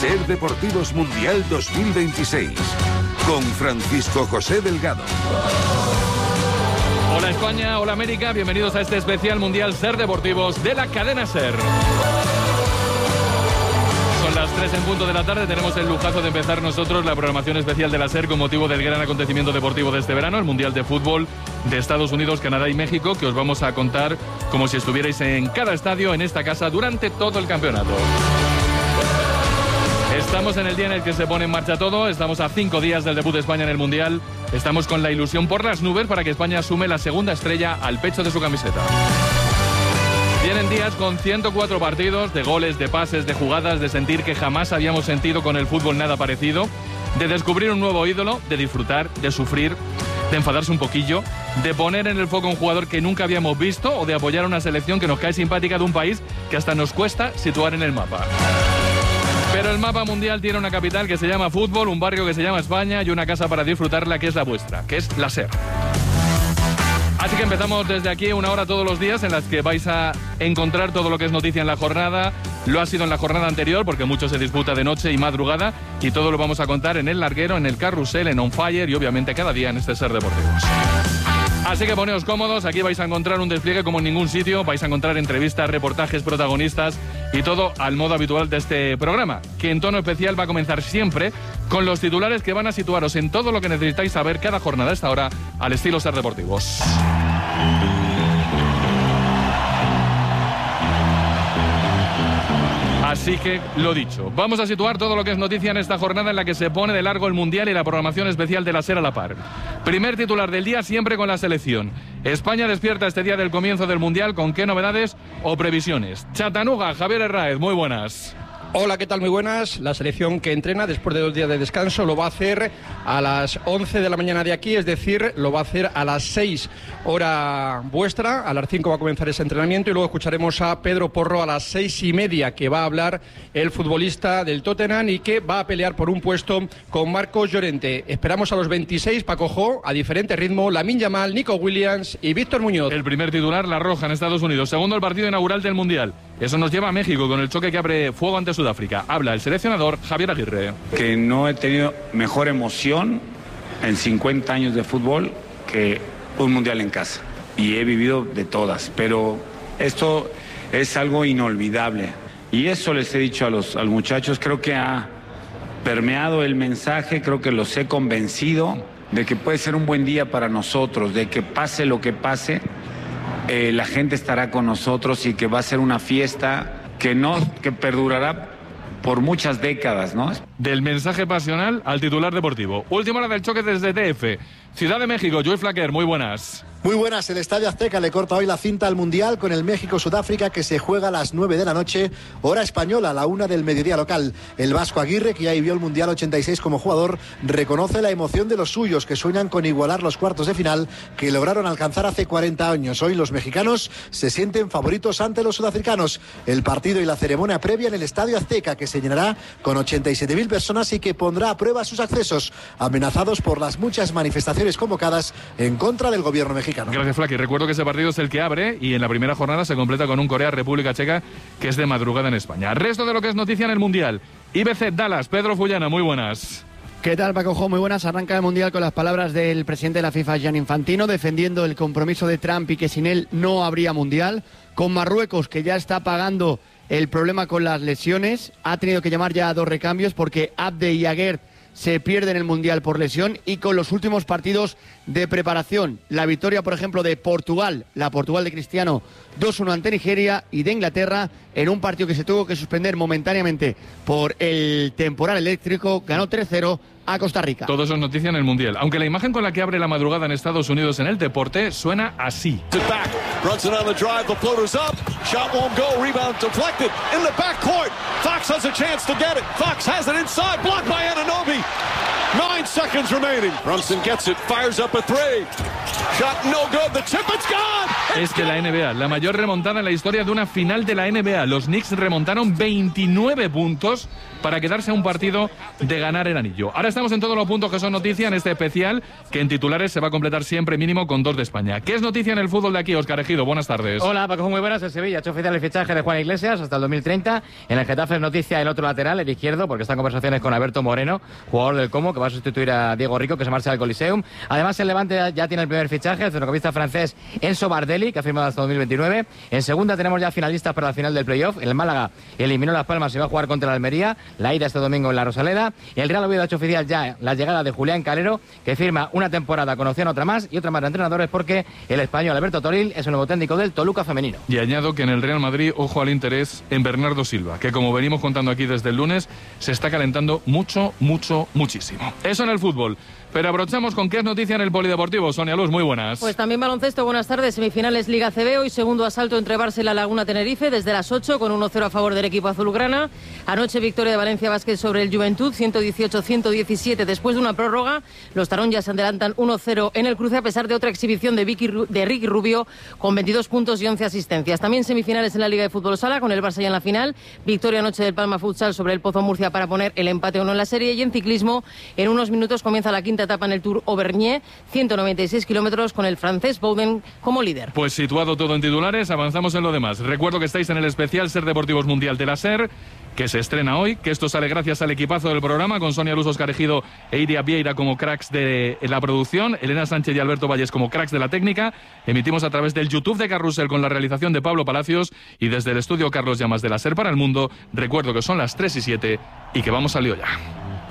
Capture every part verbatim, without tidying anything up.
Ser Deportivos Mundial dos mil veintiséis, con Francisco José Delgado. Hola España, hola América, bienvenidos a este especial Mundial Ser Deportivos de la cadena Ser. Son las tres en punto de la tarde, tenemos el lujazo de empezar nosotros la programación especial de la Ser con motivo del gran acontecimiento deportivo de este verano, el Mundial de Fútbol de Estados Unidos, Canadá y México, que os vamos a contar como si estuvierais en cada estadio en esta casa durante todo el campeonato. Estamos en el día en el que se pone en marcha todo, estamos a cinco días del debut de España en el Mundial, estamos con la ilusión por las nubes para que España asume la segunda estrella al pecho de su camiseta. Vienen días con ciento cuatro partidos, de goles, de pases, de jugadas, de sentir que jamás habíamos sentido con el fútbol nada parecido, de descubrir un nuevo ídolo, de disfrutar, de sufrir, de enfadarse un poquillo, de poner en el foco a un jugador que nunca habíamos visto o de apoyar a una selección que nos cae simpática de un país que hasta nos cuesta situar en el mapa. Pero el mapa mundial tiene una capital que se llama fútbol, un barrio que se llama España y una casa para disfrutarla que es la vuestra, que es la Ser. Así que empezamos desde aquí una hora todos los días en las que vais a encontrar todo lo que es noticia en la jornada. Lo ha sido en la jornada anterior porque mucho se disputa de noche y madrugada y todo lo vamos a contar en el larguero, en el carrusel, en On Fire y obviamente cada día en este Ser Deportivos. Así que poneos cómodos, aquí vais a encontrar un despliegue como en ningún sitio, vais a encontrar entrevistas, reportajes, protagonistas y todo al modo habitual de este programa, que en tono especial va a comenzar siempre con los titulares que van a situaros en todo lo que necesitáis saber cada jornada a esta hora al estilo Ser Deportivos. Así que, lo dicho, vamos a situar todo lo que es noticia en esta jornada en la que se pone de largo el Mundial y la programación especial de la Ser a la par. Primer titular del día, siempre con la selección. España despierta este día del comienzo del Mundial, ¿con qué novedades o previsiones? Chattanooga, Javier Herráez, muy buenas. Hola, ¿qué tal? Muy buenas. La selección que entrena después de dos días de descanso lo va a hacer a las once de la mañana de aquí, es decir, lo va a hacer a las seis hora vuestra, a las cinco va a comenzar ese entrenamiento y luego escucharemos a Pedro Porro a las seis y media, que va a hablar el futbolista del Tottenham y que va a pelear por un puesto con Marcos Llorente. Esperamos a los veintiséis, Paco Jo, a diferente ritmo, Lamine Yamal, Nico Williams y Víctor Muñoz. El primer titular, La Roja en Estados Unidos. Segundo, el partido inaugural del Mundial. Eso nos lleva a México con el choque que abre fuego ante Sudáfrica. Habla el seleccionador Javier Aguirre. Que no he tenido mejor emoción en cincuenta años de fútbol que un mundial en casa. Y he vivido de todas, pero esto es algo inolvidable. Y eso les he dicho a los, a los muchachos, creo que ha permeado el mensaje, creo que los he convencido de que puede ser un buen día para nosotros, de que pase lo que pase, eh, la gente estará con nosotros y que va a ser una fiesta que no, que perdurará por muchas décadas, ¿no? Del mensaje pasional al titular deportivo. Última hora del choque desde D F. Ciudad de México, Joel Flaquer, muy buenas. Muy buenas, el Estadio Azteca le corta hoy la cinta al Mundial con el México-Sudáfrica que se juega a las nueve de la noche, hora española, a la una del mediodía local. El Vasco Aguirre, que ya vivió el Mundial ochenta y seis como jugador, reconoce la emoción de los suyos que sueñan con igualar los cuartos de final que lograron alcanzar hace cuarenta años. Hoy los mexicanos se sienten favoritos ante los sudafricanos. El partido y la ceremonia previa en el Estadio Azteca, que se llenará con ochenta y siete mil personas y que pondrá a prueba sus accesos, amenazados por las muchas manifestaciones convocadas en contra del gobierno mexicano. Gracias, Flaky. Recuerdo que ese partido es el que abre y en la primera jornada se completa con un Corea-República Checa que es de madrugada en España. Resto de lo que es noticia en el Mundial. I B C Dallas, Pedro Fullana, muy buenas. ¿Qué tal, Paco Jo? Muy buenas. Arranca el Mundial con las palabras del presidente de la FIFA, Gianni Infantino, defendiendo el compromiso de Trump y que sin él no habría Mundial. Con Marruecos, que ya está pagando el problema con las lesiones, ha tenido que llamar ya a dos recambios porque Abde y Aguerd se pierden el Mundial por lesión, y con los últimos partidos de preparación. La victoria, por ejemplo, de Portugal, la Portugal de Cristiano, dos uno ante Nigeria, y de Inglaterra, en un partido que se tuvo que suspender momentáneamente por el temporal eléctrico, ganó tres cero a Costa Rica. Todo eso es noticia en el Mundial. Aunque la imagen con la que abre la madrugada en Estados Unidos en el deporte suena así. Nine seconds remaining. Brunson gets it, fires up a three. Shot no good. The tip, it's gone. es de la N B A. La mayor remontada en la historia de una final de la N B A. Los Knicks remontaron veintinueve puntos para quedarse a un partido de ganar el anillo. Ahora estamos en todos los puntos que son noticia en este especial, que en titulares se va a completar siempre mínimo con dos de España. ¿Qué es noticia en el fútbol de aquí, Óscar Ejido? Buenas tardes. Hola, Paco, muy buenas. El Sevilla ha hecho oficial el fichaje de Juan Iglesias hasta el dos mil treinta. En el Getafe es noticia el otro lateral, el izquierdo, porque está en conversaciones con Alberto Moreno, jugador del Como, que va a sustituir a Diego Rico, que se marcha al Coliseum. Además, el Levante ya tiene el primer fichaje, el centrocampista francés Enzo Bardelli, que ha firmado hasta dos mil veintinueve. En segunda tenemos ya finalistas para la final del playoff. El Málaga eliminó Las Palmas y va a jugar contra la Almería. La ida este domingo en la Rosaleda. El Real Oviedo ha hecho oficial ya la llegada de Julián Calero, que firma una temporada con opción a otra más y otra más de entrenadores, porque el español Alberto Toril es el nuevo técnico del Toluca femenino. Y añado que en el Real Madrid, ojo al interés en Bernardo Silva, que como venimos contando aquí desde el lunes, se está calentando mucho, mucho, muchísimo. Eso en el fútbol. Pero abrochamos con qué es noticia en el polideportivo. Sonia Luz, muy buenas. Pues también baloncesto, buenas tardes. Semifinales Liga C B, hoy segundo asalto entre Barça y la Laguna Tenerife desde las ocho con uno cero a favor del equipo azulgrana. Anoche victoria de Valencia Basket sobre el Juventud, ciento dieciocho a ciento diecisiete después de una prórroga. Los taronjas se adelantan uno cero en el cruce a pesar de otra exhibición de, Vicky, de Ricky Rubio con veintidós puntos y once asistencias. También semifinales en la Liga de Fútbol Sala con el Barça ya en la final. Victoria anoche del Palma Futsal sobre el Pozo Murcia para poner el empate uno en la serie. Y en ciclismo, en unos minutos comienza la quinta etapa en el Tour Auvergne, ciento noventa y seis kilómetros con el francés Bouden como líder. Pues situado todo en titulares, avanzamos en lo demás. Recuerdo que estáis en el especial Ser Deportivos Mundial de la SER, que se estrena hoy, que esto sale gracias al equipazo del programa, con Sonia Luz, Óscar Ejido e Iria Vieira como cracks de la producción, Elena Sánchez y Alberto Valles como cracks de la técnica. Emitimos a través del YouTube de Carrusel con la realización de Pablo Palacios y desde el estudio Carlos Llamas de la SER para el mundo. Recuerdo que son las tres y siete y que vamos al lío ya.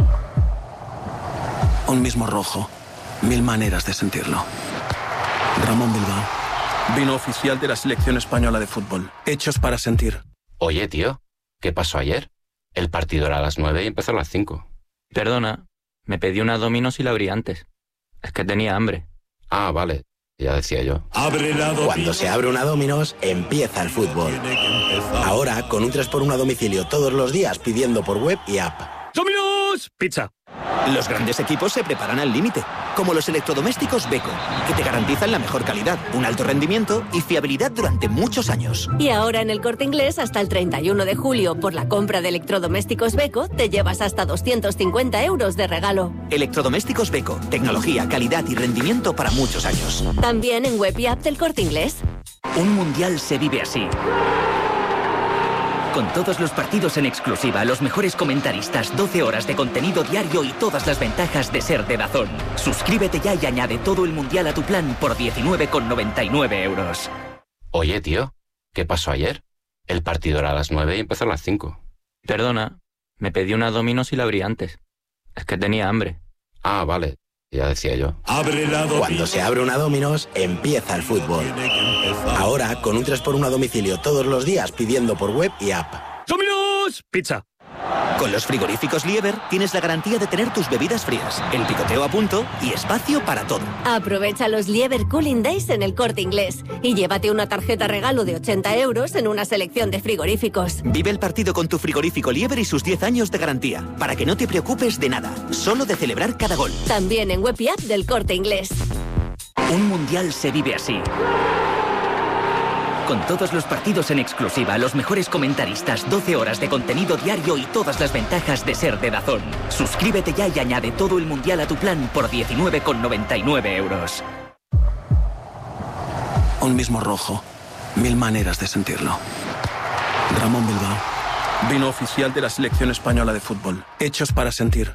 Un mismo rojo, mil maneras de sentirlo. Ramón Bilbao, vino oficial de la selección española de fútbol, hechos para sentir. Oye, tío, ¿qué pasó ayer? El partido era a las nueve y empezó a las cinco. Perdona, me pedí una Domino's y la abrí antes. Es que tenía hambre. Ah, vale, ya decía yo. Cuando se abre una Domino's, empieza el fútbol. Ahora, con un tres por uno a domicilio todos los días pidiendo por web y app. ¡Domino's! Pizza. Los grandes equipos se preparan al límite, como los electrodomésticos Beko, que te garantizan la mejor calidad, un alto rendimiento y fiabilidad durante muchos años. Y ahora en el Corte Inglés, hasta el treinta y uno de julio, por la compra de electrodomésticos Beko, te llevas hasta doscientos cincuenta euros de regalo. Electrodomésticos Beko, tecnología, calidad y rendimiento para muchos años. También en web y app del Corte Inglés. Un mundial se vive así. Con todos los partidos en exclusiva, los mejores comentaristas, doce horas de contenido diario y todas las ventajas de ser de DAZN. Suscríbete ya y añade todo el mundial a tu plan por diecinueve con noventa y nueve euros. Oye, tío, ¿qué pasó ayer? El partido era a las nueve y empezó a las cinco. Perdona, me pedí una Domino's y la abrí antes. Es que tenía hambre. Ah, vale, ya decía yo. Cuando se abre una Domino's, empieza el fútbol. Ahora, con un tres por uno a domicilio todos los días pidiendo por web y app. ¡Domino's! Pizza. Con los frigoríficos Lieber tienes la garantía de tener tus bebidas frías, el picoteo a punto y espacio para todo. Aprovecha los Lieber Cooling Days en el Corte Inglés y llévate una tarjeta regalo de ochenta euros en una selección de frigoríficos. Vive el partido con tu frigorífico Lieber y sus diez años de garantía, para que no te preocupes de nada, solo de celebrar cada gol. También en web y app del Corte Inglés. Un mundial se vive así. Con todos los partidos en exclusiva, los mejores comentaristas, doce horas de contenido diario y todas las ventajas de ser de DAZN. Suscríbete ya y añade todo el mundial a tu plan por diecinueve con noventa y nueve euros. Un mismo rojo, mil maneras de sentirlo. Ramón Bilbao, vino oficial de la selección española de fútbol, hechos para sentir.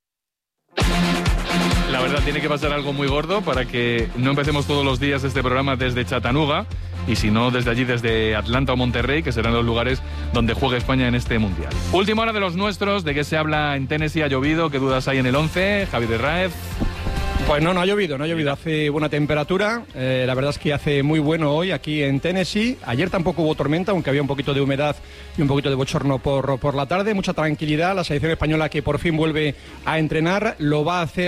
La verdad, tiene que pasar algo muy gordo para que no empecemos todos los días este programa desde Chattanooga, y si no, desde allí, desde Atlanta o Monterrey, que serán los lugares donde juegue España en este Mundial. Última hora de los nuestros. ¿De qué se habla en Tennessee? ¿Ha llovido? ¿Qué dudas hay en el once? Javi de Raez. Pues no, no ha llovido, no ha llovido. Hace buena temperatura. Eh, la verdad es que hace muy bueno hoy aquí en Tennessee. Ayer tampoco hubo tormenta, aunque había un poquito de humedad y un poquito de bochorno por, por la tarde. Mucha tranquilidad. La selección española que por fin vuelve a entrenar lo va a hacer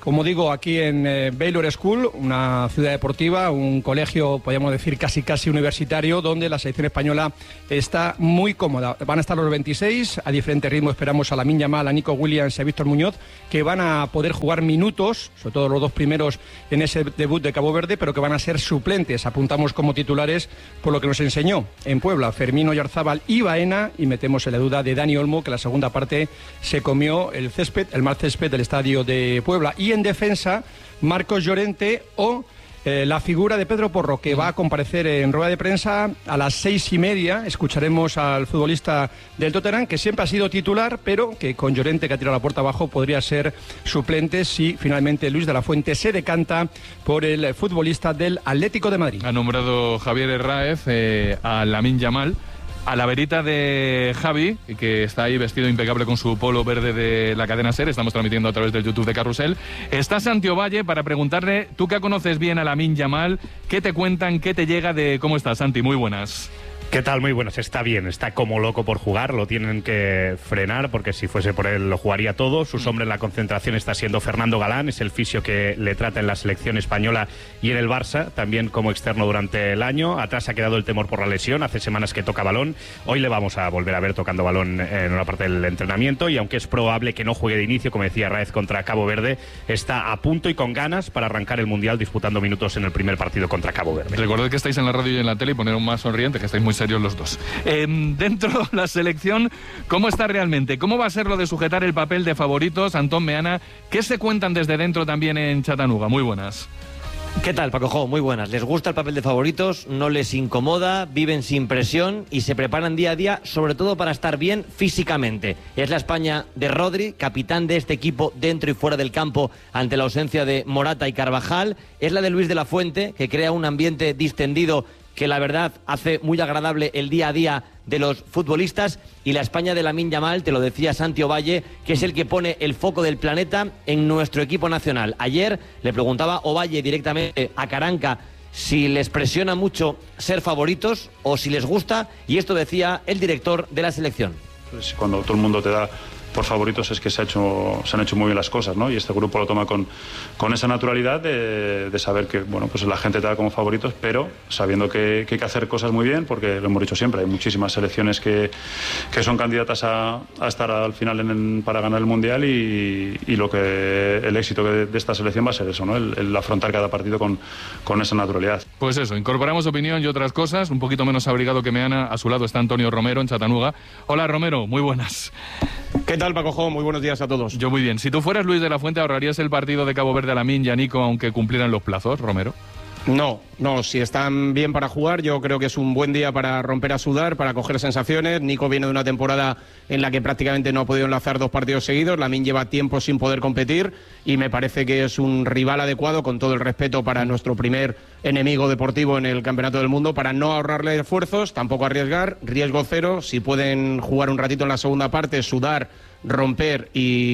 como digo, aquí en eh, Baylor School, una ciudad deportiva, un colegio, podríamos decir, casi casi universitario, donde la selección española está muy cómoda. Van a estar los veintiséis, a diferente ritmo esperamos a Lamine Yamal, a Nico Williams y a Víctor Muñoz, que van a poder jugar minutos, sobre todo los dos primeros en ese debut de Cabo Verde, pero que van a ser suplentes. Apuntamos como titulares por lo que nos enseñó en Puebla Fermín Oyarzábal y Baena, y metemos en la duda de Dani Olmo, que la segunda parte se comió el césped, el mal césped del estadio de Puebla. Y en defensa, Marcos Llorente o eh, la figura de Pedro Porro, que va a comparecer en rueda de prensa a las seis y media. Escucharemos al futbolista del Tottenham, que siempre ha sido titular, pero que con Llorente, que ha tirado la puerta abajo, podría ser suplente si finalmente Luis de la Fuente se decanta por el futbolista del Atlético de Madrid. Ha nombrado Javier Herráez eh, a Lamine Yamal, a la verita de Javi, que está ahí vestido impecable con su polo verde de la cadena SER. Estamos transmitiendo a través del YouTube de Carrusel. Está Santi Ovalle para preguntarle, tú que conoces bien a Lamine Yamal, ¿qué te cuentan, qué te llega de cómo estás, Santi? Muy buenas. ¿Qué tal? Muy buenas. Está bien, está como loco por jugar, lo tienen que frenar porque si fuese por él lo jugaría todo. Su sombra en la concentración está siendo Fernando Galán, es el fisio que le trata en la selección española y en el Barça, también como externo durante el año. Atrás ha quedado el temor por la lesión, hace semanas que toca balón. Hoy le vamos a volver a ver tocando balón en una parte del entrenamiento y aunque es probable que no juegue de inicio, como decía Raez, contra Cabo Verde, está a punto y con ganas para arrancar el Mundial disputando minutos en el primer partido contra Cabo Verde. Recordad que estáis en la radio y en la tele y poneros más sonrientes, que estáis muy serios los dos. Eh, dentro de la selección, ¿cómo está realmente? ¿Cómo va a ser lo de sujetar el papel de favoritos, Antón Meana? ¿Qué se cuentan desde dentro también en Chattanooga? Muy buenas. ¿Qué tal, Paco Jo? Muy buenas. Les gusta el papel de favoritos, no les incomoda, viven sin presión y se preparan día a día, sobre todo para estar bien físicamente. Es la España de Rodri, capitán de este equipo dentro y fuera del campo ante la ausencia de Morata y Carvajal. Es la de Luis de la Fuente, que crea un ambiente distendido que la verdad hace muy agradable el día a día de los futbolistas, y la España de Lamine Yamal, te lo decía Santi Ovalle, que es el que pone el foco del planeta en nuestro equipo nacional. Ayer le preguntaba Ovalle directamente a Caranca si les presiona mucho ser favoritos o si les gusta, y esto decía el director de la selección. Pues cuando todo el mundo te da por favoritos es que se, ha hecho, se han hecho muy bien las cosas, ¿no? Y este grupo lo toma con, con esa naturalidad de, de saber que, bueno, pues la gente te da como favoritos, pero sabiendo que, que hay que hacer cosas muy bien, porque lo hemos dicho siempre, hay muchísimas selecciones que, que son candidatas a, a estar al final en, en, para ganar el Mundial y, y lo que el éxito de, de esta selección va a ser eso, ¿no? El, el afrontar cada partido con, con esa naturalidad. Pues eso, incorporamos opinión y otras cosas, un poquito menos abrigado que Meana. A su lado está Antonio Romero en Chattanooga. Hola, Romero, muy buenas. ¿Qué tal, Paco Jo? Muy buenos días a todos. Yo muy bien. Si tú fueras Luis de la Fuente, ¿ahorrarías el partido de Cabo Verde a Lamine y a Nico aunque cumplieran los plazos, Romero? No, no, si están bien para jugar, yo creo que es un buen día para romper a sudar, para coger sensaciones. Nico viene de una temporada en la que prácticamente no ha podido enlazar dos partidos seguidos. Lamine lleva tiempo sin poder competir y me parece que es un rival adecuado, con todo el respeto para nuestro primer enemigo deportivo en el Campeonato del Mundo, para no ahorrarle esfuerzos, tampoco arriesgar, riesgo cero. Si pueden jugar un ratito en la segunda parte, sudar, romper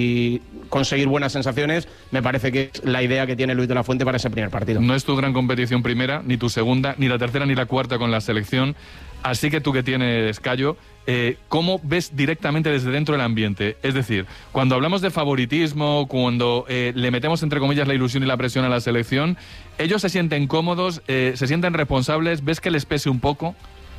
y conseguir buenas sensaciones, me parece que es la idea que tiene Luis de la Fuente para ese primer partido. No es tu gran competición primera, ni tu segunda, ni la tercera, ni la cuarta con la selección, así que tú que tienes callo, eh, ¿cómo ves directamente desde dentro del ambiente? Es decir, cuando hablamos de favoritismo, cuando eh, le metemos entre comillas la ilusión y la presión a la selección, ¿ellos se sienten cómodos, eh, se sienten responsables? ¿Ves que les pese un poco?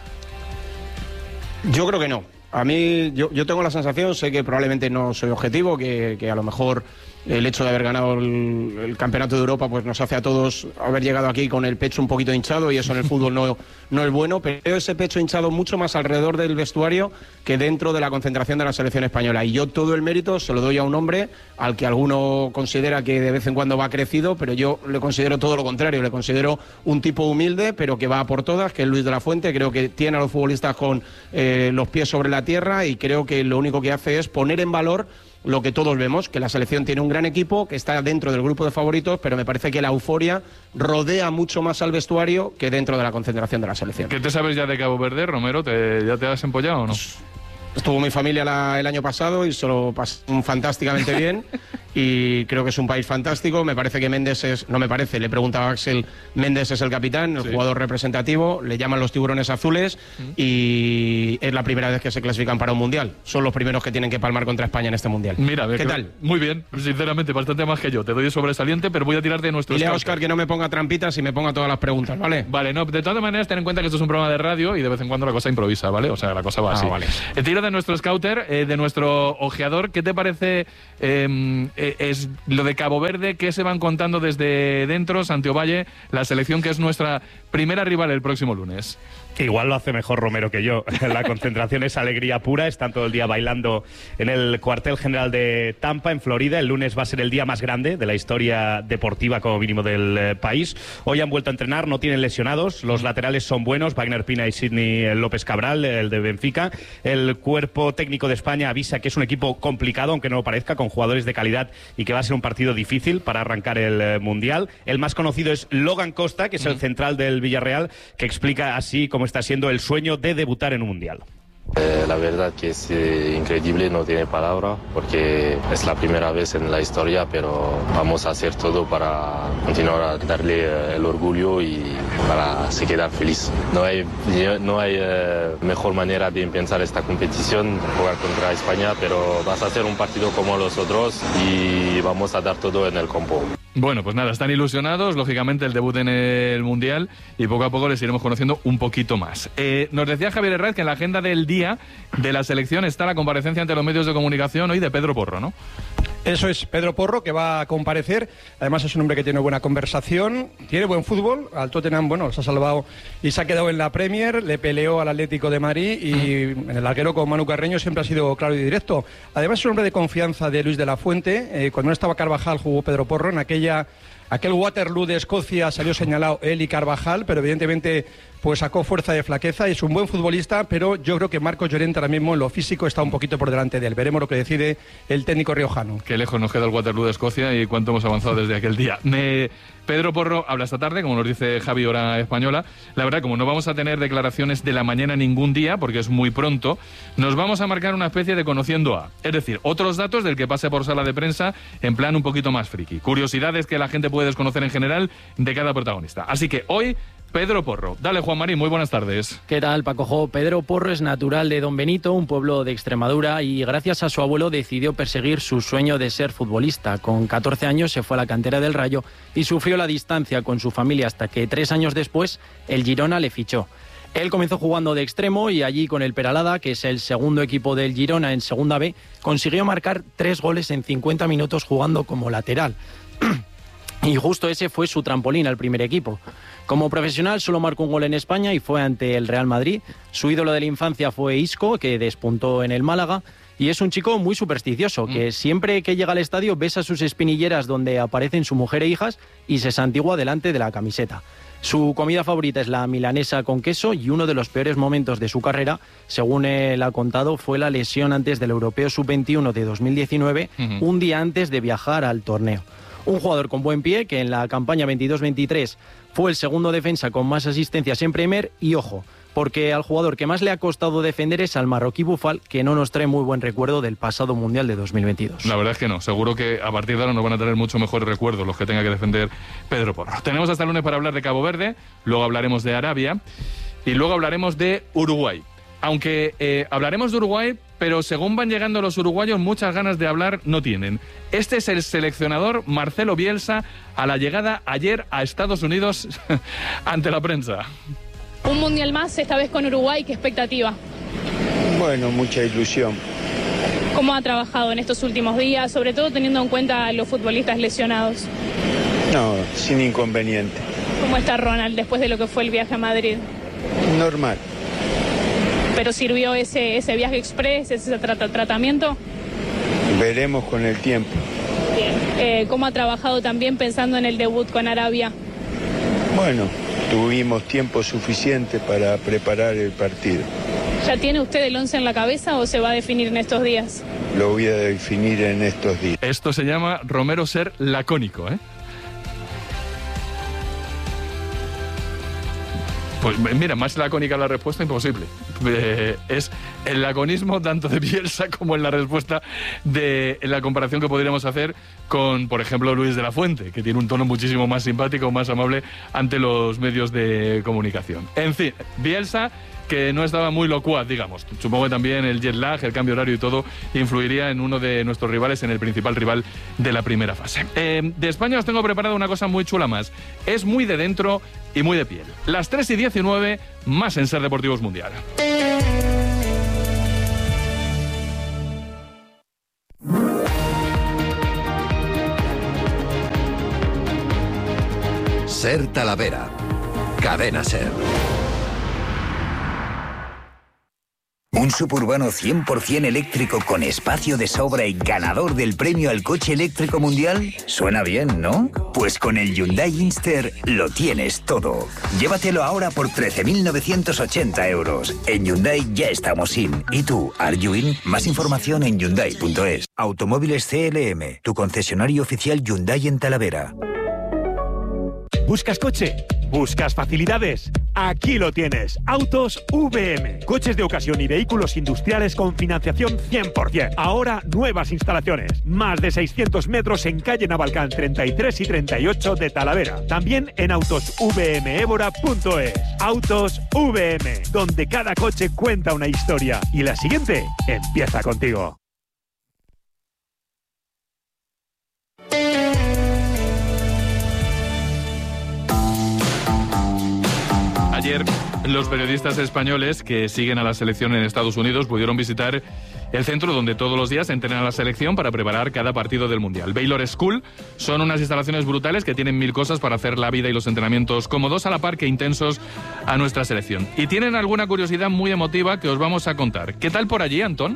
Yo creo que no. A mí, yo, yo tengo la sensación, sé que probablemente no soy objetivo, que, que a lo mejor el hecho de haber ganado el, el Campeonato de Europa pues nos hace a todos haber llegado aquí con el pecho un poquito hinchado, y eso en el fútbol no, no es bueno, pero ese pecho hinchado mucho más alrededor del vestuario que dentro de la concentración de la selección española. Y yo todo el mérito se lo doy a un hombre al que alguno considera que de vez en cuando va crecido, pero yo le considero todo lo contrario, le considero un tipo humilde, pero que va a por todas, que es Luis de la Fuente. Creo que tiene a los futbolistas con eh, los pies sobre la tierra, y creo que lo único que hace es poner en valor lo que todos vemos, que la selección tiene un gran equipo, que está dentro del grupo de favoritos, pero me parece que la euforia rodea mucho más al vestuario que dentro de la concentración de la selección. ¿Qué te sabes ya de Cabo Verde, Romero? ¿Te, ¿Ya te has empollado o no? Estuvo mi familia la, el año pasado y se lo pasó fantásticamente bien. y creo que es un país fantástico. Me parece que Méndez es, no me parece, le preguntaba a Axel, Méndez es el capitán, el sí. jugador representativo, le llaman los tiburones azules uh-huh. y es la primera vez que se clasifican para un mundial. Son los primeros que tienen que palmar contra España en este mundial. Mira, ¿qué que, tal? Muy bien, sinceramente, bastante más que yo. Te doy de sobresaliente, pero voy a tirar de nuestro. Dile a Óscar que no me ponga trampitas y me ponga todas las preguntas, ¿vale? Vale, no, de todas maneras, ten en cuenta que esto es un programa de radio y de vez en cuando la cosa improvisa, ¿vale? O sea, la cosa va así. Ah, vale. Eh, tiro de nuestro scouter, eh, de nuestro ojeador. ¿Qué te parece eh, eh, es lo de Cabo Verde? ¿Qué se van contando desde dentro, Santiovalle, la selección que es nuestra primera rival el próximo lunes? Igual lo hace mejor Romero que yo. La concentración es alegría pura. Están todo el día bailando en el cuartel general de Tampa, en Florida. El lunes va a ser el día más grande de la historia deportiva, como mínimo, del eh, país. Hoy han vuelto a entrenar, no tienen lesionados. Los laterales son buenos, Wagner Pina y Sidney López Cabral, el de Benfica. El cuerpo técnico de España avisa que es un equipo complicado, aunque no lo parezca, con jugadores de calidad y que va a ser un partido difícil para arrancar el eh, Mundial. El más conocido es Logan Costa, que es el central del Villarreal, que explica así cómo está siendo el sueño de debutar en un mundial. Eh, la verdad que es eh, increíble, no tiene palabra, porque es la primera vez en la historia, pero vamos a hacer todo para continuar a darle eh, el orgullo y para se quedar feliz. No hay, no hay eh, mejor manera de empezar esta competición, jugar contra España, pero vas a hacer un partido como los otros y vamos a dar todo en el campo. Bueno, pues nada, están ilusionados, lógicamente, el debut en el Mundial, y poco a poco les iremos conociendo un poquito más. Eh, nos decía Javier Herrera que en la agenda del día de la selección está la comparecencia ante los medios de comunicación hoy de Pedro Porro, ¿no? Eso es, Pedro Porro, que va a comparecer. Además es un hombre que tiene buena conversación, tiene buen fútbol. Al Tottenham, bueno, se ha salvado y se ha quedado en la Premier, le peleó al Atlético de Madrid y en el arquero con Manu Carreño siempre ha sido claro y directo. Además es un hombre de confianza de Luis de la Fuente. Eh, cuando no estaba Carvajal jugó Pedro Porro en aquella... Aquel Waterloo de Escocia salió señalado él y Carvajal, pero evidentemente pues sacó fuerza de flaqueza y es un buen futbolista, pero yo creo que Marcos Llorente ahora mismo en lo físico está un poquito por delante de él. Veremos lo que decide el técnico riojano. Qué lejos nos queda el Waterloo de Escocia y cuánto hemos avanzado desde aquel día. Me... Pedro Porro habla esta tarde, como nos dice Javi, hora española. La verdad, como no vamos a tener declaraciones de la mañana ningún día, porque es muy pronto, nos vamos a marcar una especie de conociendo a. Es decir, otros datos del que pase por sala de prensa en plan un poquito más friki. Curiosidades que la gente puede desconocer en general de cada protagonista. Así que hoy... Pedro Porro. Dale, Juan Marín, muy buenas tardes. ¿Qué tal, Paco Jo? Pedro Porro es natural de Don Benito, un pueblo de Extremadura, y gracias a su abuelo decidió perseguir su sueño de ser futbolista. Con catorce años se fue a la cantera del Rayo y sufrió la distancia con su familia hasta que tres años después el Girona le fichó. Él comenzó jugando de extremo y allí con el Peralada, que es el segundo equipo del Girona en Segunda B, consiguió marcar tres goles en cincuenta minutos jugando como lateral. Y justo ese fue su trampolín al primer equipo. Como profesional solo marcó un gol en España y fue ante el Real Madrid. Su ídolo de la infancia fue Isco, que despuntó en el Málaga. Y es un chico muy supersticioso, que mm. siempre que llega al estadio besa sus espinilleras donde aparecen su mujer e hijas y se santigua delante de la camiseta. Su comida favorita es la milanesa con queso y uno de los peores momentos de su carrera, según él ha contado, fue la lesión antes del Europeo sub veintiuno de dos mil diecinueve, uh-huh. un día antes de viajar al torneo. Un jugador con buen pie que en la campaña veintidós veintitrés fue el segundo defensa con más asistencias en Premier y, ojo, porque al jugador que más le ha costado defender es al marroquí Bufal, que no nos trae muy buen recuerdo del pasado Mundial de dos mil veintidós. La verdad es que no, seguro que a partir de ahora nos van a tener mucho mejores recuerdos los que tenga que defender Pedro Porro. Tenemos hasta el lunes para hablar de Cabo Verde, luego hablaremos de Arabia y luego hablaremos de Uruguay. Aunque eh, hablaremos de Uruguay, pero según van llegando los uruguayos, muchas ganas de hablar no tienen. Este es el seleccionador Marcelo Bielsa a la llegada ayer a Estados Unidos ante la prensa. Un mundial más, esta vez con Uruguay, ¿qué expectativa? Bueno, mucha ilusión. ¿Cómo ha trabajado en estos últimos días, sobre todo teniendo en cuenta a los futbolistas lesionados? No, sin inconveniente. ¿Cómo está Ronald después de lo que fue el viaje a Madrid? Normal. ¿Pero sirvió ese, ese viaje express, ese trata, tratamiento? Veremos con el tiempo. Bien. Eh, ¿Cómo ha trabajado también pensando en el debut con Arabia? Bueno, tuvimos tiempo suficiente para preparar el partido. ¿Ya tiene usted el once en la cabeza o se va a definir en estos días? Lo voy a definir en estos días. Esto se llama Romero ser lacónico, ¿eh? Pues mira, más lacónica la respuesta, imposible. Eh, es el laconismo tanto de Bielsa como en la respuesta de en la comparación que podríamos hacer con, por ejemplo, Luis de la Fuente, que tiene un tono muchísimo más simpático, más amable ante los medios de comunicación. En fin, Bielsa, que no estaba muy locuaz, digamos. Supongo que también el jet lag, el cambio horario y todo influiría en uno de nuestros rivales, en el principal rival de la primera fase. Eh, de España os tengo preparada una cosa muy chula más. Es muy de dentro y muy de piel. Las tres y diecinueve, más en Ser Deportivos Mundial. Ser Talavera. Cadena Ser. Un suburbano cien por ciento eléctrico con espacio de sobra y ganador del premio al coche eléctrico mundial. Suena bien, ¿no? Pues con el Hyundai Inster lo tienes todo. Llévatelo ahora por trece mil novecientos ochenta euros. En Hyundai ya estamos in. ¿Y tú, are you in? Más información en hyundai punto es. Automóviles C L M, tu concesionario oficial Hyundai en Talavera. ¿Buscas coche? ¿Buscas facilidades? Aquí lo tienes. Autos V M. Coches de ocasión y vehículos industriales con financiación cien por ciento. Ahora nuevas instalaciones. Más de seiscientos metros en calle Navalcán treinta y tres y treinta y ocho de Talavera. También en autos v m évora punto es. Autos V M, donde cada coche cuenta una historia. Y la siguiente empieza contigo. Ayer, los periodistas españoles que siguen a la selección en Estados Unidos pudieron visitar el centro donde todos los días entrenan a la selección para preparar cada partido del Mundial. Baylor School son unas instalaciones brutales que tienen mil cosas para hacer la vida y los entrenamientos cómodos a la par que intensos a nuestra selección. Y tienen alguna curiosidad muy emotiva que os vamos a contar. ¿Qué tal por allí, Antón?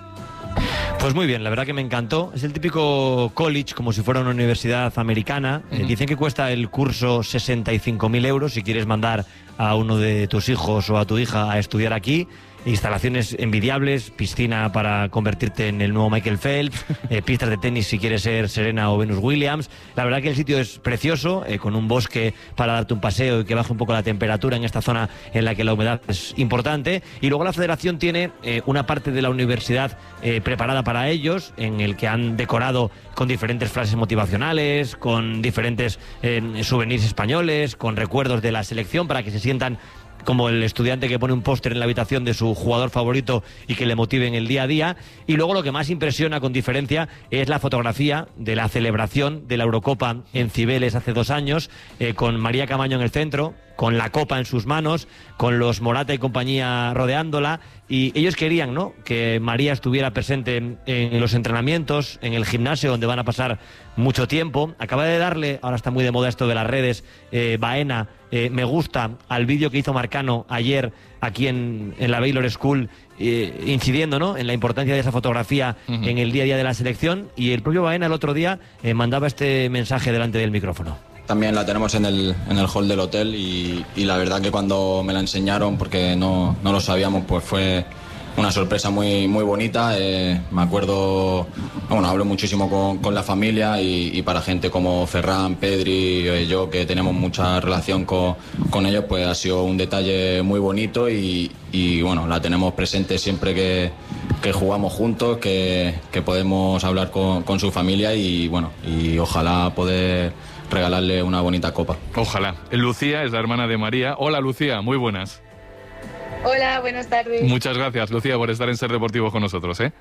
Pues muy bien, la verdad que me encantó. Es el típico college, como si fuera una universidad americana. Uh-huh. Eh, dicen que cuesta el curso sesenta y cinco mil euros si quieres mandar a uno de tus hijos o a tu hija a estudiar aquí. Instalaciones envidiables, piscina para convertirte en el nuevo Michael Phelps, eh, pistas de tenis si quieres ser Serena o Venus Williams. La verdad que el sitio es precioso, eh, con un bosque para darte un paseo y que baje un poco la temperatura en esta zona en la que la humedad es importante. Y luego la federación tiene eh, una parte de la universidad eh, preparada para ellos, en el que han decorado con diferentes frases motivacionales, con diferentes eh, souvenirs españoles, con recuerdos de la selección para que se sientan como el estudiante que pone un póster en la habitación de su jugador favorito y que le motive en el día a día. Y luego lo que más impresiona con diferencia es la fotografía de la celebración de la Eurocopa en Cibeles hace dos años, eh, con María Camaño en el centro, con la copa en sus manos, con los Morata y compañía rodeándola, y ellos querían, ¿no?, que María estuviera presente en, en los entrenamientos, en el gimnasio donde van a pasar mucho tiempo. Acaba de darle, ahora está muy de moda esto de las redes, eh, Baena, eh, me gusta al vídeo que hizo Marcano ayer aquí en, en la Baylor School, eh, incidiendo, ¿no?, en la importancia de esa fotografía uh-huh. en el día a día de la selección, y el propio Baena el otro día eh, mandaba este mensaje delante del micrófono. También la tenemos en el, en el hall del hotel y, y la verdad que cuando me la enseñaron, porque no, no lo sabíamos, pues fue una sorpresa muy, muy bonita. Eh, me acuerdo, bueno, hablo muchísimo con, con la familia y, y para gente como Ferran, Pedri, eh, yo que tenemos mucha relación con, con ellos, pues ha sido un detalle muy bonito y, y bueno, la tenemos presente siempre que, que jugamos juntos, que, que podemos hablar con, con su familia y bueno, y ojalá poder regalarle una bonita copa. Ojalá. Lucía es la hermana de María. Hola, Lucía, muy buenas. Hola, buenas tardes. Muchas gracias, Lucía, por estar en Ser Deportivo con nosotros, ¿eh?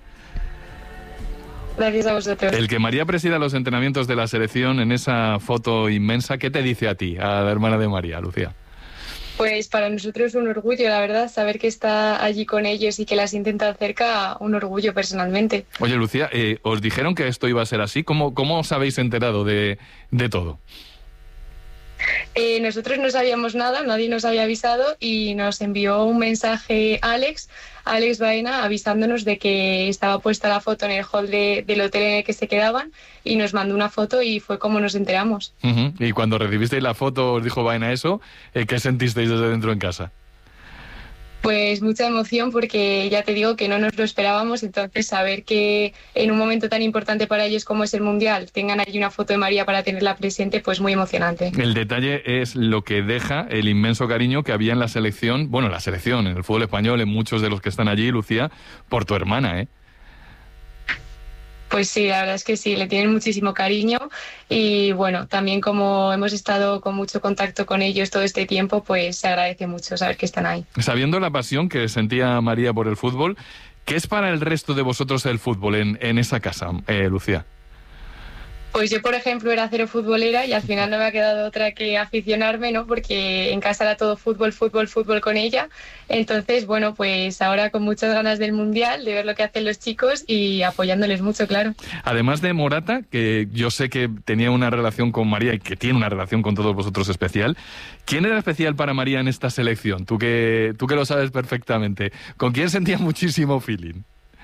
Gracias a vosotros. El que María presida los entrenamientos de la selección en esa foto inmensa, ¿qué te dice a ti, a la hermana de María, Lucía? Pues para nosotros es un orgullo, la verdad, saber que está allí con ellos y que las intenta cerca, un orgullo personalmente. Oye, Lucía, eh, ¿os dijeron que esto iba a ser así? ¿Cómo, cómo os habéis enterado de, de todo? Eh, nosotros no sabíamos nada, nadie nos había avisado y nos envió un mensaje Alex, Alex Baena, avisándonos de que estaba puesta la foto en el hall de, del hotel en el que se quedaban y nos mandó una foto y fue como nos enteramos. Uh-huh. Y cuando recibisteis la foto, os dijo Baena eso, eh, ¿qué sentisteis desde dentro en casa? Pues mucha emoción porque ya te digo que no nos lo esperábamos, entonces saber que en un momento tan importante para ellos como es el Mundial tengan allí una foto de María para tenerla presente, pues muy emocionante. El detalle es lo que deja el inmenso cariño que había en la selección, bueno, la selección, en el fútbol español, en muchos de los que están allí, Lucía, por tu hermana, ¿eh? Pues sí, la verdad es que sí, le tienen muchísimo cariño y bueno, también como hemos estado con mucho contacto con ellos todo este tiempo, pues se agradece mucho saber que están ahí. Sabiendo la pasión que sentía María por el fútbol, ¿qué es para el resto de vosotros el fútbol en, en esa casa, eh, Lucía? Pues yo, por ejemplo, era cero futbolera y al final no me ha quedado otra que aficionarme, ¿no? Porque en casa era todo fútbol, fútbol, fútbol con ella. Entonces, bueno, pues ahora con muchas ganas del Mundial, de ver lo que hacen los chicos y apoyándoles mucho, claro. Además de Morata, que yo sé que tenía una relación con María y que tiene una relación con todos vosotros especial, ¿quién era especial para María en esta selección? Tú que, tú que lo sabes perfectamente. ¿Con quién sentía muchísimo feeling?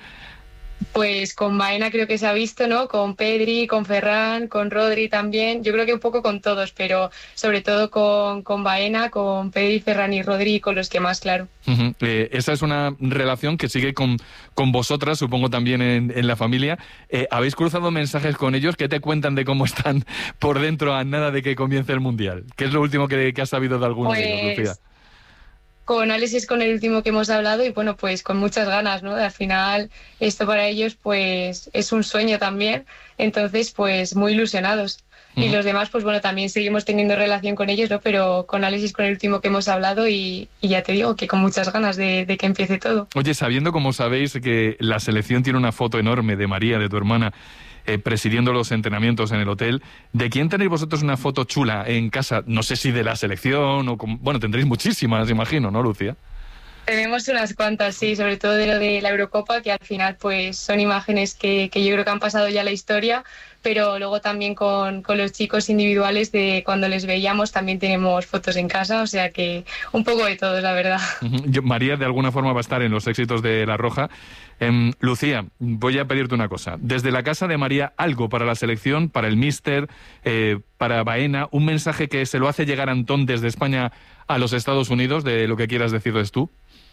Pues con Baena creo que se ha visto, ¿no? Con Pedri, con Ferran, con Rodri también. Yo creo que un poco con todos, pero sobre todo con, con Baena, con Pedri, Ferran y Rodri, con los que más, claro. Uh-huh. Eh, esa es una relación que sigue con, con vosotras, supongo también en, en la familia. Eh, ¿Habéis cruzado mensajes con ellos? ¿Qué te cuentan de cómo están por dentro a nada de que comience el Mundial? ¿Qué es lo último que, que has sabido de alguno pues... de ellos, Lucía? Con Alex es con el último que hemos hablado y bueno, pues con muchas ganas, ¿no? Al final esto para ellos pues es un sueño también, entonces pues muy ilusionados. Uh-huh. Y los demás pues bueno, también seguimos teniendo relación con ellos, ¿no? Pero con Alex es con el último que hemos hablado y, y ya te digo que con muchas ganas de, de que empiece todo. Oye, sabiendo como sabéis que la selección tiene una foto enorme de María, de tu hermana, Eh, presidiendo los entrenamientos en el hotel, ¿de quién tenéis vosotros una foto chula en casa? No sé si de la selección o... Con... Bueno, tendréis muchísimas, imagino, ¿no, Lucía? Tenemos unas cuantas, sí, sobre todo de lo de la Eurocopa, que al final pues son imágenes que, que yo creo que han pasado ya la historia, pero luego también con, con los chicos individuales de cuando les veíamos también tenemos fotos en casa, o sea que un poco de todo, la verdad. Yo, María de alguna forma va a estar en los éxitos de La Roja. Eh, Lucía, voy a pedirte una cosa. Desde la casa de María, algo para la selección, para el míster, eh, para Baena, un mensaje que se lo hace llegar Antón desde España a los Estados Unidos, de lo que quieras decirles tú.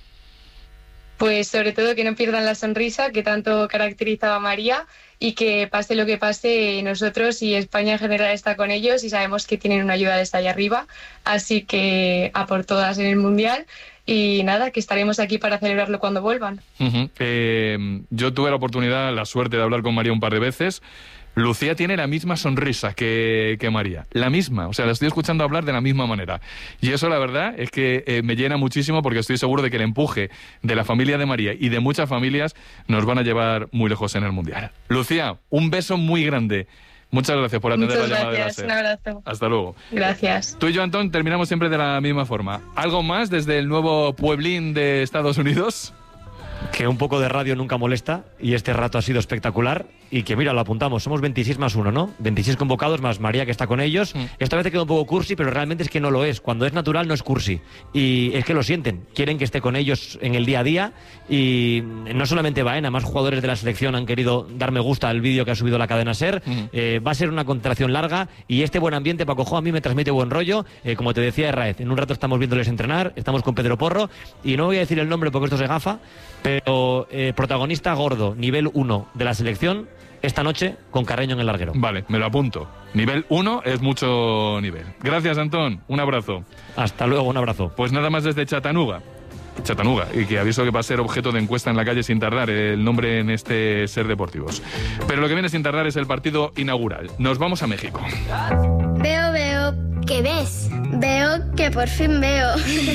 Pues sobre todo que no pierdan la sonrisa que tanto caracterizaba a María y que pase lo que pase, nosotros y España en general está con ellos y sabemos que tienen una ayuda desde allá arriba, así que a por todas en el Mundial y nada, que estaremos aquí para celebrarlo cuando vuelvan. Uh-huh. Eh, yo tuve la oportunidad, la suerte de hablar con María un par de veces. Lucía tiene la misma sonrisa que, que María, la misma, o sea, la estoy escuchando hablar de la misma manera. Y eso, la verdad, es que eh, me llena muchísimo porque estoy seguro de que el empuje de la familia de María y de muchas familias nos van a llevar muy lejos en el Mundial. Lucía, un beso muy grande. Muchas gracias por atender Muchas la llamada gracias, de la SER. un abrazo. Hasta luego. Gracias. Tú y yo, Antón, terminamos siempre de la misma forma. ¿Algo más desde el nuevo pueblín de Estados Unidos? Que un poco de radio nunca molesta y este rato ha sido espectacular y que mira, lo apuntamos, somos veintiséis más uno, ¿no? veintiséis convocados más María que está con ellos. Mm. Esta vez te queda un poco cursi, pero realmente es que no lo es. Cuando es natural no es cursi y es que lo sienten, quieren que esté con ellos en el día a día y no solamente Baena, más jugadores de la selección han querido dar me gusta al vídeo que ha subido la cadena SER. Mm. Eh, va a ser una contracción larga y este buen ambiente, Paco Jo, a mí me transmite buen rollo. Eh, como te decía Herraez, en un rato estamos viéndoles entrenar, estamos con Pedro Porro y no voy a decir el nombre porque esto se gafa, pero eh, protagonista gordo, nivel uno de la selección, esta noche con Carreño en el larguero. Vale, me lo apunto. Nivel uno es mucho nivel. Gracias, Antón. Un abrazo. Hasta luego, un abrazo. Pues nada más desde Chattanooga. Chattanooga, y que aviso que va a ser objeto de encuesta en la calle sin tardar el nombre en este SER Deportivos. Pero lo que viene sin tardar es el partido inaugural. Nos vamos a México. Veo, veo. ¿Qué ves? Veo que por fin veo.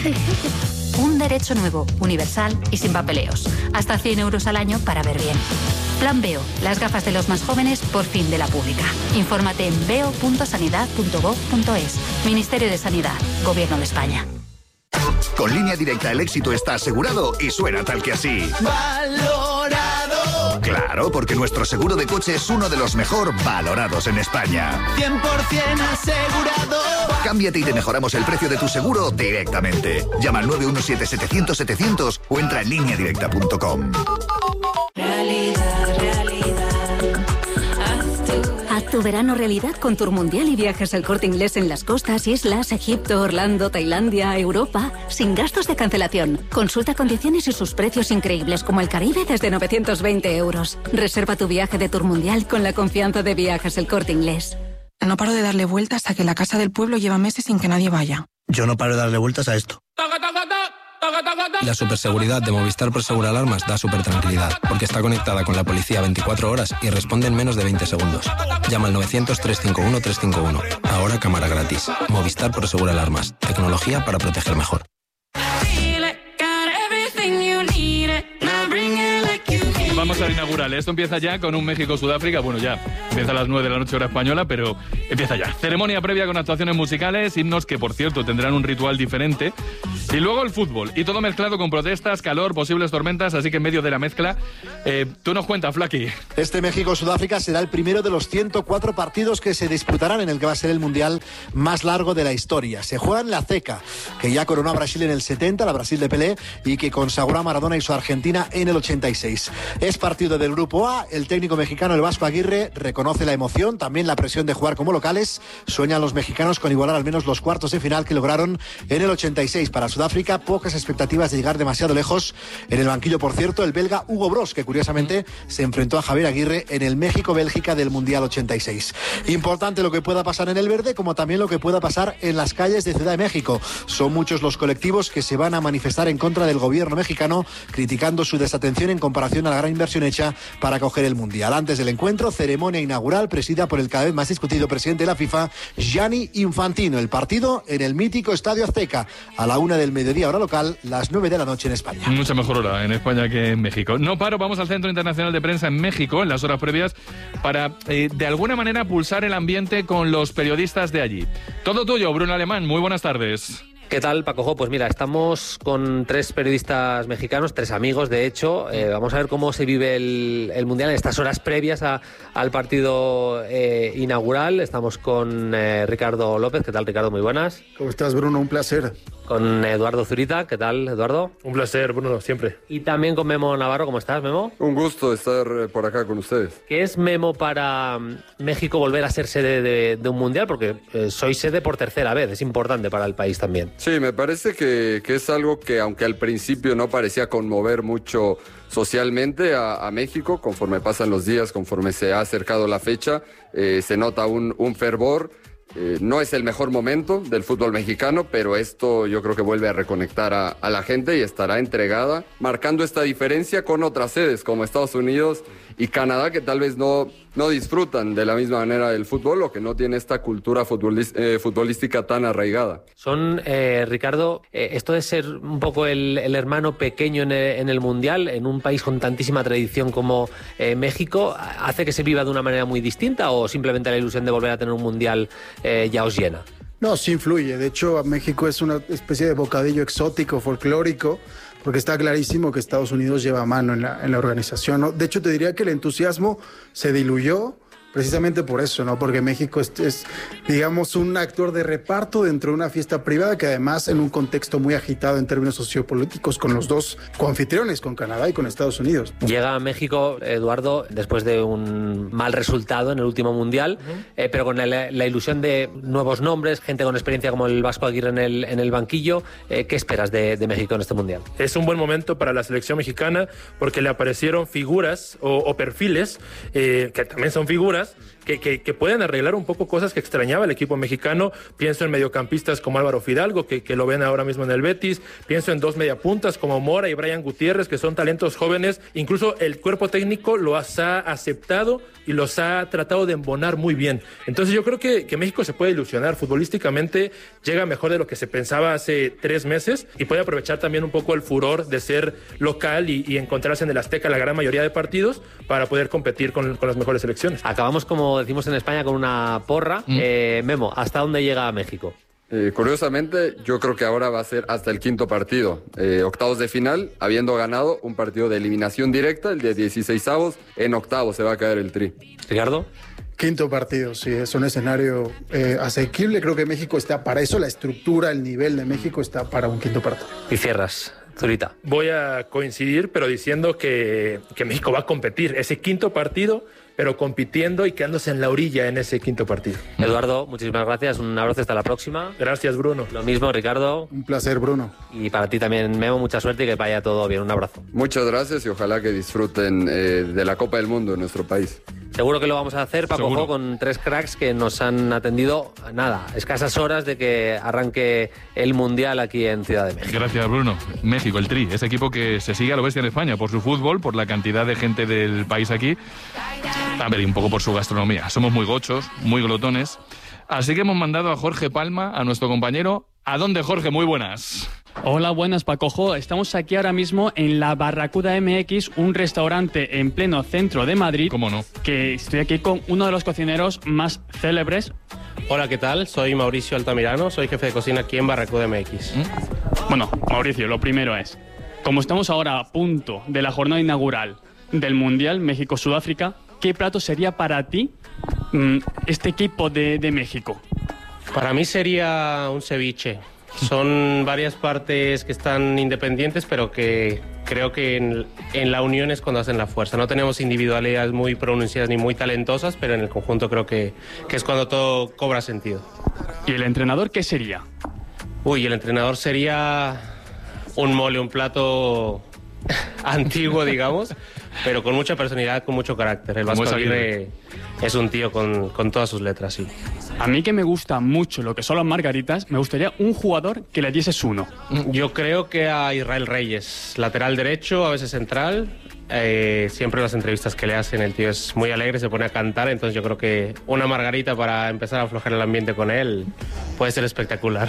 Un derecho nuevo, universal y sin papeleos. Hasta cien euros al año para ver bien. Plan Veo, las gafas de los más jóvenes por fin de la pública. Infórmate en veo punto sanidad punto gov punto es. Ministerio de Sanidad, Gobierno de España. Con Línea Directa el éxito está asegurado y suena tal que así. ¡Valorado! Claro, porque nuestro seguro de coche es uno de los mejor valorados en España. cien por ciento asegurado. Cámbiate y te mejoramos el precio de tu seguro directamente. Llama al nueve uno siete setecientos setecientos o entra en línea directa punto com. Realidad, realidad. Haz tu tu verano realidad con Tour Mundial y viajes El Corte Inglés en las costas, islas, Egipto, Orlando, Tailandia, Europa, sin gastos de cancelación. Consulta condiciones y sus precios increíbles como el Caribe desde novecientos veinte euros. Reserva tu viaje de Tour Mundial con la confianza de viajes El Corte Inglés. No paro de darle vueltas a que la casa del pueblo lleva meses sin que nadie vaya. Yo no paro de darle vueltas a esto. La superseguridad de Movistar Prosegur Alarmas da súper tranquilidad, porque está conectada con la policía veinticuatro horas y responde en menos de veinte segundos. Llama al novecientos, trescientos cincuenta y uno, trescientos cincuenta y uno. Ahora cámara gratis. Movistar Prosegur Alarmas. Tecnología para proteger mejor. Vamos al inaugural. Esto empieza ya con un México-Sudáfrica. Bueno, ya empieza a las nueve de la noche hora española, pero empieza ya. Ceremonia previa con actuaciones musicales, himnos que, por cierto, tendrán un ritual diferente. Y luego el fútbol. Y todo mezclado con protestas, calor, posibles tormentas. Así que en medio de la mezcla, eh, tú nos cuentas, Flaky. Este México-Sudáfrica será el primero de los ciento cuatro partidos que se disputarán en el que va a ser el mundial más largo de la historia. Se juega en la Azteca, que ya coronó a Brasil en el setenta, la Brasil de Pelé, y que consagró a Maradona y su Argentina en el ochenta y seis. Es partido del Grupo A. El técnico mexicano, el Vasco Aguirre, reconoce la emoción, también la presión de jugar como locales. Sueñan los mexicanos con igualar al menos los cuartos de final que lograron en el ochenta y seis. Para Sudáfrica, pocas expectativas de llegar demasiado lejos. En el banquillo, por cierto, el belga Hugo Broos, que curiosamente se enfrentó a Javier Aguirre en el México-Bélgica del Mundial ochenta y seis. Importante lo que pueda pasar en el verde, como también lo que pueda pasar en las calles de Ciudad de México. Son muchos los colectivos que se van a manifestar en contra del gobierno mexicano, criticando su desatención en comparación a la gran inversión hecha para acoger el Mundial. Antes del encuentro, ceremonia inaugural presidida por el cada vez más discutido presidente de la FIFA, Gianni Infantino. El partido en el mítico Estadio Azteca, a la una del mediodía hora local, las nueve de la noche en España. Mucha mejor hora en España que en México. No paro, vamos al Centro Internacional de Prensa en México en las horas previas para, eh, de alguna manera, pulsar el ambiente con los periodistas de allí. Todo tuyo, Bruno Alemán. Muy buenas tardes. ¿Qué tal, Paco Jo? Pues mira, estamos con tres periodistas mexicanos, tres amigos, de hecho. Eh, vamos a ver cómo se vive el, el Mundial en estas horas previas a, al partido eh, inaugural. Estamos con eh, Ricardo López. ¿Qué tal, Ricardo? Muy buenas. ¿Cómo estás, Bruno? Un placer. Con Eduardo Zurita. ¿Qué tal, Eduardo? Un placer, Bruno, siempre. Y también con Memo Navarro. ¿Cómo estás, Memo? Un gusto estar por acá con ustedes. ¿Qué es, Memo, para México volver a ser sede de, de un Mundial? Porque eh, sois sede por tercera vez. Es importante para el país también. Sí, me parece que, que es algo que, aunque al principio no parecía conmover mucho socialmente a, a México, conforme pasan los días, conforme se ha acercado la fecha, eh, se nota un, un fervor. Eh, no es el mejor momento del fútbol mexicano, pero esto yo creo que vuelve a reconectar a, a la gente y estará entregada, marcando esta diferencia con otras sedes como Estados Unidos y Canadá, que tal vez no, no disfrutan de la misma manera del fútbol o que no tiene esta cultura futbolís, eh, futbolística tan arraigada. Son, eh, Ricardo, eh, esto de ser un poco el, el hermano pequeño en el, en el Mundial, en un país con tantísima tradición como eh, México, ¿hace que se viva de una manera muy distinta o simplemente la ilusión de volver a tener un Mundial eh, ya os llena? No, sí influye. De hecho, México es una especie de bocadillo exótico, folclórico, porque está clarísimo que Estados Unidos lleva mano en la, en la organización, ¿no? De hecho, te diría que el entusiasmo se diluyó precisamente por eso, ¿no? Porque México es, es, digamos, un actor de reparto dentro de una fiesta privada que además en un contexto muy agitado en términos sociopolíticos con los dos coanfitriones, con Canadá y con Estados Unidos. Llega a México, Eduardo, después de un mal resultado en el último Mundial, uh-huh. eh, pero con la, la ilusión de nuevos nombres, gente con experiencia como el Vasco Aguirre en el, en el banquillo. Eh, ¿Qué esperas de, de México en este Mundial? Es un buen momento para la selección mexicana porque le aparecieron figuras o, o perfiles eh, que también son figuras Que, que, que pueden arreglar un poco cosas que extrañaba el equipo mexicano. Pienso en mediocampistas como Álvaro Fidalgo, que, que lo ven ahora mismo en el Betis. Pienso en dos mediapuntas como Mora y Brian Gutiérrez, que son talentos jóvenes. Incluso el cuerpo técnico los ha aceptado y los ha tratado de embonar muy bien. Entonces yo creo que, que México se puede ilusionar. Futbolísticamente llega mejor de lo que se pensaba hace tres meses y puede aprovechar también un poco el furor de ser local y, y encontrarse en el Azteca la gran mayoría de partidos para poder competir con, con las mejores selecciones. Acabamos, como decimos en España, con una porra. Mm. Eh, Memo, ¿hasta dónde llega México? Eh, curiosamente, yo creo que ahora va a ser hasta el quinto partido. Eh, octavos de final, habiendo ganado un partido de eliminación directa, el de dieciseisavos, en octavos se va a caer el Tri. ¿Ricardo? Quinto partido, sí, es un escenario eh, asequible. Creo que México está para eso, la estructura, el nivel de México está para un quinto partido. Y cierras, Zurita. Voy a coincidir, pero diciendo que, que México va a competir ese quinto partido, pero compitiendo y quedándose en la orilla en ese quinto partido. Eduardo, muchísimas gracias, un abrazo, hasta la próxima. Gracias, Bruno. Lo mismo, Ricardo. Un placer, Bruno. Y para ti también, Memo, mucha suerte y que vaya todo bien. Un abrazo. Muchas gracias y ojalá que disfruten eh, de la Copa del Mundo en nuestro país. Seguro que lo vamos a hacer, Paco Jo, con tres cracks que nos han atendido, nada, escasas horas de que arranque el Mundial aquí en Ciudad de México. Gracias, Bruno. México, el Tri, ese equipo que se sigue a lo bestia en España por su fútbol, por la cantidad de gente del país aquí, a ver, y un poco por su gastronomía. Somos muy gochos, muy glotones. Así que hemos mandado a Jorge Palma, a nuestro compañero. ¿A dónde, Jorge? Muy buenas. Hola, buenas, Paco Jo. Estamos aquí ahora mismo en la Barracuda M X, un restaurante en pleno centro de Madrid. ¿Cómo no? Que estoy aquí con uno de los cocineros más célebres. Hola, ¿qué tal? Soy Mauricio Altamirano, soy jefe de cocina aquí en Barracuda M X. ¿Mm? Bueno, Mauricio, lo primero es, como estamos ahora a punto de la jornada inaugural del Mundial México-Sudáfrica, ¿qué plato sería para ti mmm, este equipo de, de México? Para mí sería un ceviche. Son varias partes que están independientes, pero que creo que en, en la unión es cuando hacen la fuerza. No tenemos individualidades muy pronunciadas ni muy talentosas, pero en el conjunto creo que, que es cuando todo cobra sentido. ¿Y el entrenador qué sería? Uy, el entrenador sería un mole, un plato antiguo, digamos, pero con mucha personalidad, con mucho carácter. El Vasco Aguirre es un tío con, con todas sus letras, sí. A mí, que me gusta mucho lo que son las margaritas, me gustaría un jugador que le dieses uno. Yo creo que a Israel Reyes, lateral derecho, a veces central. Eh, siempre en las entrevistas que le hacen el tío es muy alegre, se pone a cantar, entonces yo creo que una margarita para empezar a aflojar el ambiente con él puede ser espectacular.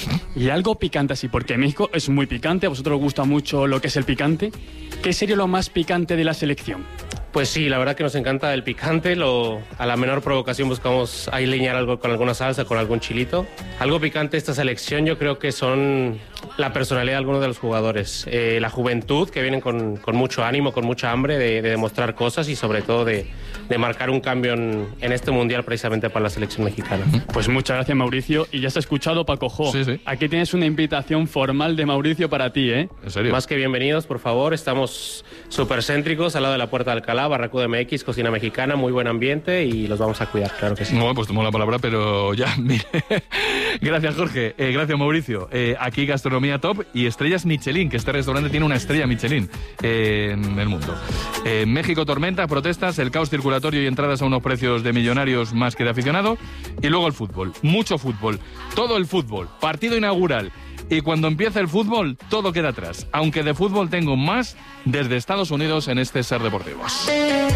Y algo picante así, porque México es muy picante, a vosotros os gusta mucho lo que es el picante. ¿Qué sería lo más picante de la selección? Pues sí, la verdad que nos encanta el picante, lo, a la menor provocación buscamos alinear algo con alguna salsa, con algún chilito. Algo picante de esta selección yo creo que son la personalidad de algunos de los jugadores, eh, la juventud, que vienen con, con mucho ánimo, con mucha hambre de, de demostrar cosas y sobre todo de, de marcar un cambio en, en este Mundial precisamente para la selección mexicana. Pues muchas gracias, Mauricio, y ya has escuchado, Paco Jo. Sí, sí. Aquí tienes una invitación formal de Mauricio para ti, ¿eh? ¿En serio? Más que bienvenidos, por favor, estamos súper céntricos al lado de la Puerta de Alcalá, Barracuda M X, cocina mexicana, muy buen ambiente y los vamos a cuidar, claro que sí. No, pues tomo la palabra, pero ya, mire. Gracias, Jorge. Eh, gracias, Mauricio. Eh, aquí gastronomía top y estrellas Michelin, que este restaurante tiene una estrella Michelin eh, en el mundo. Eh, México, tormenta, protestas, el caos circulatorio y entradas a unos precios de millonarios más que de aficionado. Y luego el fútbol, mucho fútbol, todo el fútbol, partido inaugural. Y cuando empieza el fútbol, todo queda atrás. Aunque de fútbol tengo más desde Estados Unidos en este Ser Deportivos.